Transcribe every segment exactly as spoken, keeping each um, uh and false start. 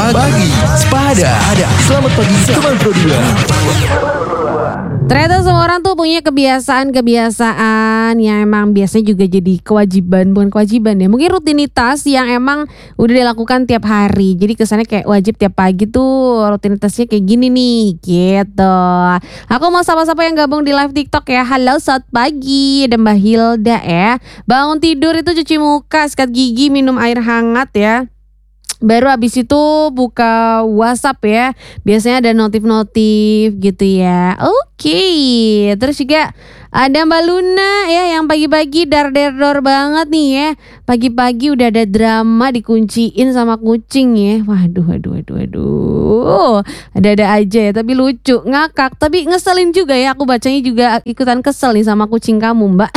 Pagi Sepada. Selamat pagi teman Pro dua. Ternyata semua orang tuh punya kebiasaan-kebiasaan yang emang biasanya juga jadi kewajiban, bukan kewajiban ya, mungkin rutinitas yang emang udah dilakukan tiap hari. Jadi kesannya kayak wajib tiap pagi tuh rutinitasnya kayak gini nih gitu. Aku mau sapa-sapa yang gabung di live TikTok ya. Halo, selamat pagi, ada Mbak Hilda ya. Bangun tidur itu cuci muka, sikat gigi, minum air hangat ya. Baru abis itu buka WhatsApp ya. Biasanya ada notif-notif gitu ya. Oke. Terus juga ada Mbak Luna ya yang pagi-pagi dar-der-dor banget nih ya. Pagi-pagi udah ada drama dikunciin sama kucing ya. Waduh, waduh, waduh, waduh. Ada-ada aja ya, tapi lucu, ngakak, tapi ngeselin juga ya. Aku bacanya juga ikutan kesel nih sama kucing kamu, Mbak.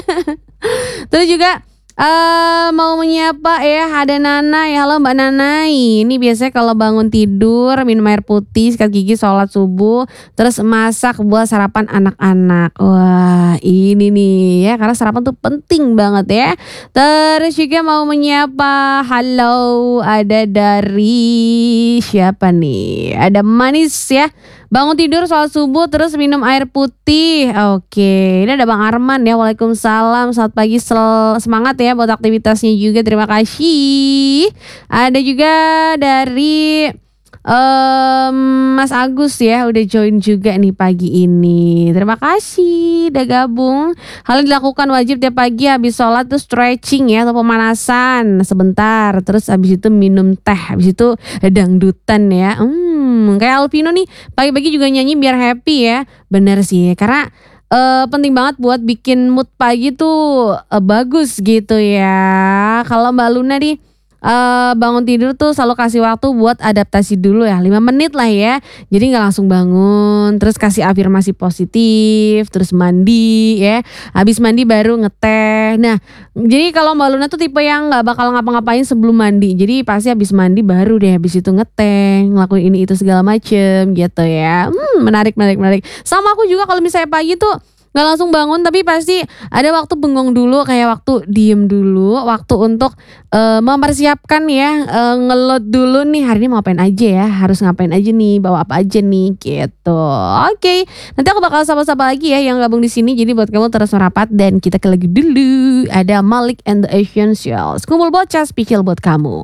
Terus juga Uh, mau menyapa ya, ada Nana ya. Halo Mbak Nanai. Ini biasanya kalau bangun tidur minum air putih, sikat gigi, sholat subuh, terus masak buat sarapan anak-anak. Wah ini nih ya, karena sarapan tuh penting banget ya. Terus juga mau menyapa, halo, ada dari siapa nih? Ada Manis ya. Bangun tidur, sholat subuh, terus minum air putih. Oke, ini ada Bang Arman ya. Waalaikumsalam, selamat pagi, sel- semangat ya buat aktivitasnya juga. Terima kasih. Ada juga dari um, Mas Agus ya, udah join juga nih pagi ini. Terima kasih udah gabung. Hal yang dilakukan wajib tiap pagi habis sholat tuh stretching ya atau pemanasan sebentar. Terus habis itu minum teh, habis itu dangdutan ya. Hmm, kayak Alvino nih pagi-pagi juga nyanyi biar happy ya. Bener sih, karena uh, penting banget buat bikin mood pagi tuh uh, bagus gitu ya. Kalau Mbak Luna nih Uh, bangun tidur tuh selalu kasih waktu buat adaptasi dulu ya, lima menit lah ya. Jadi gak langsung bangun, terus kasih afirmasi positif, terus mandi ya. Habis mandi baru ngeteh. Nah jadi kalau Mbak Luna tuh tipe yang gak bakal ngapa-ngapain sebelum mandi. Jadi pasti habis mandi baru deh habis itu ngeteh, ngelakuin ini itu segala macem gitu ya. Hmm, menarik menarik menarik. Sama aku juga kalau misalnya pagi tuh gak langsung bangun, tapi pasti ada waktu bengong dulu, kayak waktu diem dulu, waktu untuk uh, mempersiapkan ya, uh, ngelot dulu nih hari ini mau ngapain aja ya, harus ngapain aja nih, bawa apa aja nih gitu. Oke, nanti aku bakal sapa-sapa lagi ya yang gabung di sini. Jadi buat kamu terus merapat dan kita ke lagi dulu. Ada Malik and the Essentials. Kumpul bocah spesial buat kamu.